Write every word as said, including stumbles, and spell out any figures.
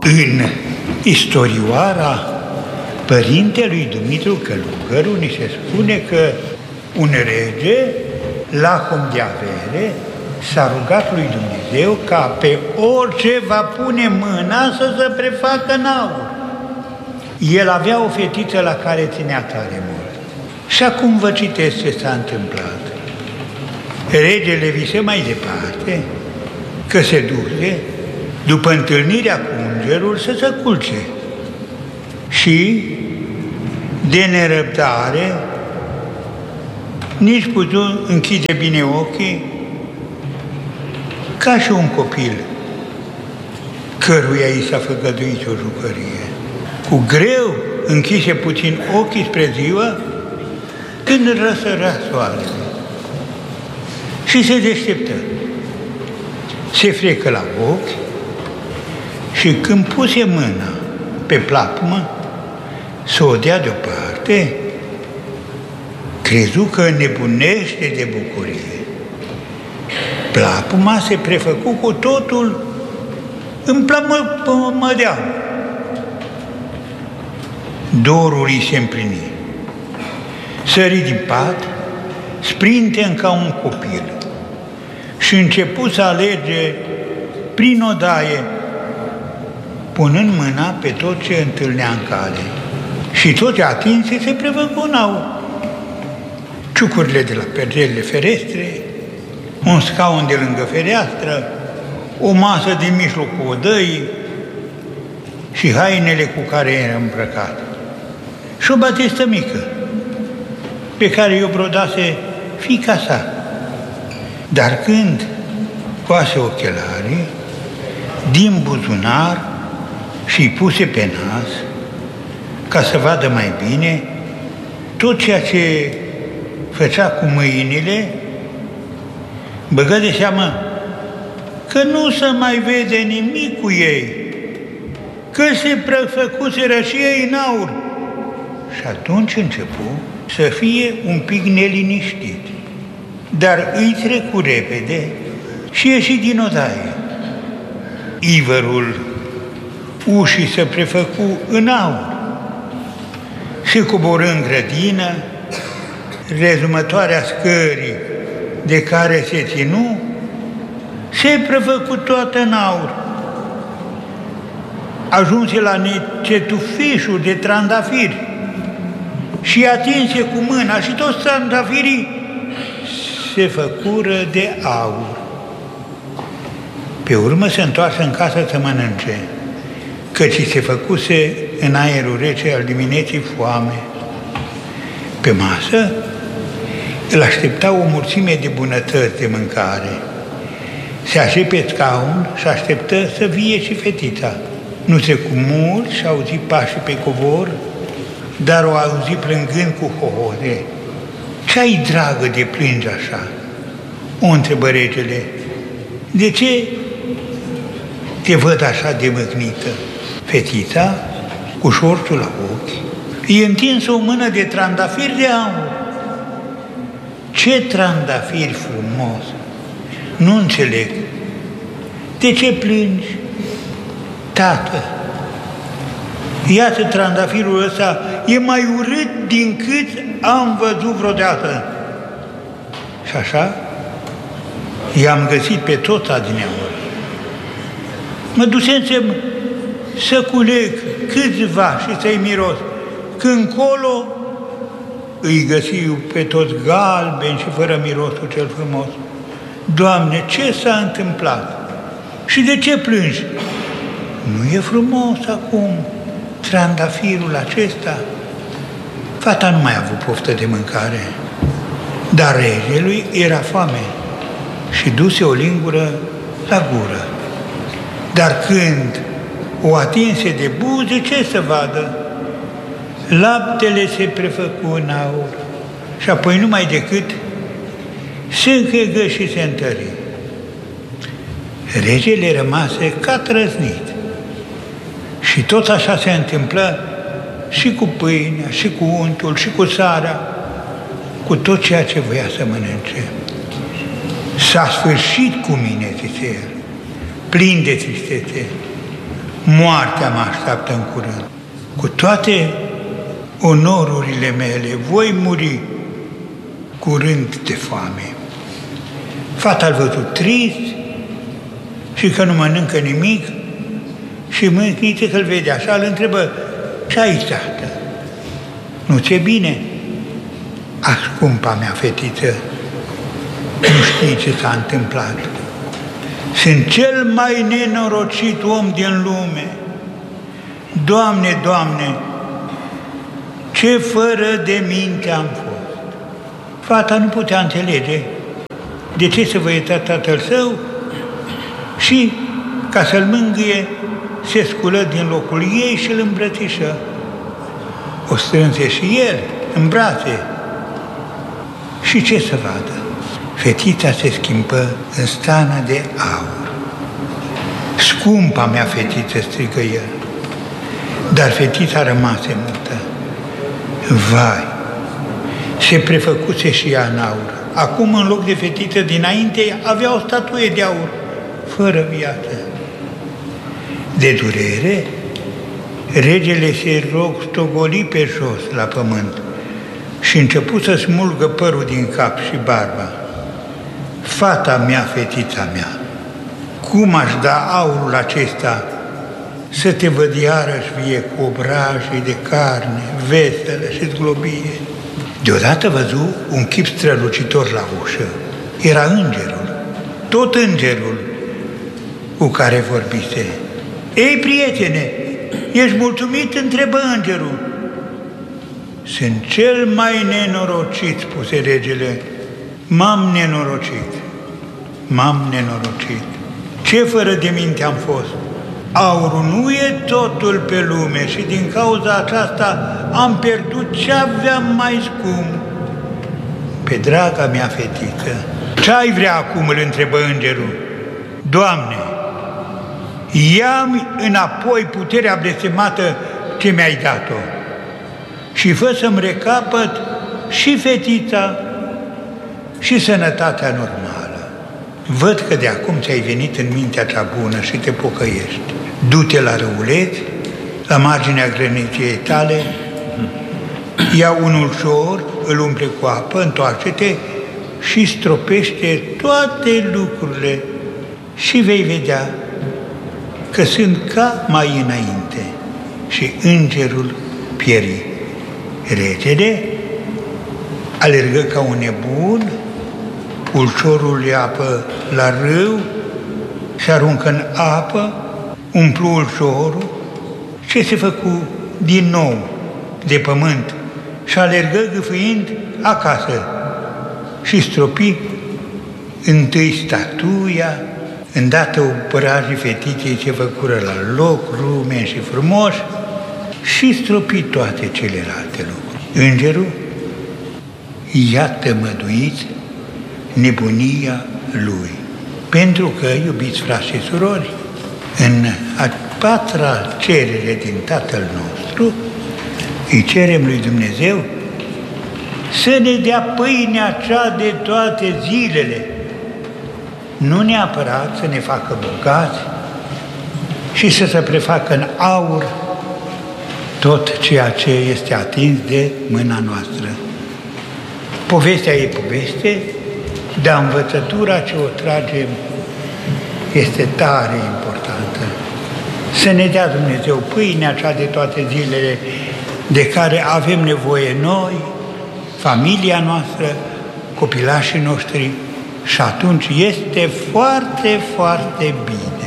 În istorioara părintelui Dumitru Călugăru ni se spune că un rege, lacom de avere, s-a rugat lui Dumnezeu ca pe orice va pune mâna să se prefacă în aur. El avea o fetiță la care ținea tare mult. Și acum vă citesc ce s-a întâmplat. Regele vise mai departe că se duce, după întâlnirea cu îngerul, să se culce. Și, de nerăbdare, nici putu închide bine ochii, ca și un copil căruia i s-a făgăduit o jucărie. Cu greu închise puțin ochii spre ziua, când răsărea soarele și se deșteptă. Se frecă la ochi și când puse mâna pe plapumă să o dea deoparte, crezu că nebunește de bucurie. Plapuma se prefăcu cu totul în plămădeau. Dorul îi se împlini. Sări din pat, sprinten ca un copil și începu să alerge prin odaie, punând mâna pe tot ce întâlnea în cale. Și tot ce atinse se prefăcu în aur. Ciucurile de la pergelele ferestre, un scaun de lângă fereastră, o masă din mijlocul odăii și hainele cu care era îmbrăcat. Și o batistă mică, pe care i-o brodase fiica sa. Dar când coase ochelarii, din buzunar și-i puse pe nas, ca să vadă mai bine, tot ceea ce făcea cu mâinile, băgă de seamă că nu se mai vede nimic cu ei, că se prefăcuseră și ei în aur. Și atunci începu să fie un pic neliniștit, dar îi trecu repede și ieși din odaie. Ivărul ușii se prefăcu în aur, se coborâ în grădină, rezumătoarea scării de care se ținu, se prefăcu toată în aur. Ajunse la cetufișul de trandafiri și atinse cu mâna și toți trandafirii se făcură de aur. Pe urmă se întoarse în casă să mănânce, căci se făcuse în aerul rece al dimineții foame. Pe masă îl aștepta o mulțime de bunătăți de mâncare. Se așe pe scaun și așteptă să vie și fetița. Nu se cu mult și auzi pașii pe covor, dar o auzi plângând cu hohote. Ce-ai, dragă, de plângi așa? O întrebă regele. De ce te văd așa de mâhnită? Fetița, cu șorțul la ochi, îi întinsă o mână de trandafiri de aur. Ce trandafiri frumos! Nu înțeleg. De ce plângi? Tată, iată trandafirul ăsta, e mai urât din cât am văzut vreodată. Și așa i-am găsit pe toți adineauri. Mă dusem să culeg câțiva și să-i miros. Când colo îi găsi pe toți galbeni și fără mirosul cel frumos. Doamne, ce s-a întâmplat? Și de ce plângi? Nu e frumos acum trandafirul acesta? Fata nu mai a avut poftă de mâncare, dar regelui era foame și duse o lingură la gură. Dar când o atinse de buze, ce să vadă? Laptele se prefăcu în aur și apoi numai decât se închegă și se întări. Regele rămase ca trăznit. Și tot așa se întâmplă și cu pâinea, și cu untul, și cu sarea, cu tot ceea ce voia să mănânce. S-a sfârșit cu mine, zice el, plin de tristețe. moartea mă așteaptă în curând. Cu toate onorurile mele, voi muri curând de foame. Fata l-a văzut trist și că nu mănâncă nimic și mâncniță că-l vede așa, îl întrebă: ce ai, tată? Nu ți-e bine? A, scumpa mea fetiță, nu știi ce s-a întâmplat. Sunt cel mai nenorocit om din lume. Doamne, Doamne, ce fără de minte am fost. Fata nu putea înțelege de ce se vă ierta tatăl său și, ca să-l mângâie, se sculă din locul ei și îl îmbrățișă. O strânse și el în brațe. Și ce să vadă? Fetița se schimbă în stană de aur. Scumpa mea fetiță, strigă el. Dar fetița rămase mută. Vai, se prefăcuse și ea în aur. Acum, în loc de fetiță dinainte, avea o statuie de aur, fără viață. De durere, regele se rostogoli pe jos la pământ și început să smulgă părul din cap și barba. Fata mea, fetița mea, cum aș da aurul acesta să te văd iarăși vie cu obraje de carne, veselă și zglobie. Deodată văzu un chip strălucitor la ușă. Era îngerul, tot îngerul cu care vorbise. Ei, prietene, ești mulțumit? Întrebă îngerul. Sunt cel mai nenorocit, spuse regele. M-am nenorocit, m-am nenorocit. Ce fără de minte am fost? Aurul nu e totul pe lume și din cauza aceasta am pierdut ce aveam mai scump. Pe draga mea fetiță, ce ai vrea acum? Îl întrebă îngerul. Doamne, ia-mi înapoi puterea blestemată ce mi-ai dat-o și fă să-mi recapăt și fetița și sănătatea normală. Văd că de acum ți-ai venit în mintea cea bună și te pocăiești. Du-te la râuleț, la marginea grăniției tale, ia un ulcior, îl umple cu apă, întoarce-te și stropește toate lucrurile și vei vedea că sunt ca mai înainte. Și îngerul pieri. Regele alergă ca un nebun, ulciorul de apă la râu, se aruncă în apă, umplu ulciorul. Ce se făcu din nou de pământ? Și alergă gâfâind acasă și stropi întâi statuia, îndată obrajii fetiței ce făcură la loc, rumeni și frumoși, și stropi toate celelalte lucruri. Îngerul i-a tămăduit nebunia lui. Pentru că, iubiți frați și surori, în a patra cerere din Tatăl nostru, îi cerem lui Dumnezeu să ne dea pâinea cea de toate zilele, nu neapărat să ne facă bogați și să se prefacă în aur tot ceea ce este atins de mâna noastră. Povestea e poveste, dar învățătura ce o tragem este tare importantă. Să ne dea Dumnezeu pâinea cea de toate zilele de care avem nevoie noi, familia noastră, copilașii noștri, și atunci este foarte, foarte bine.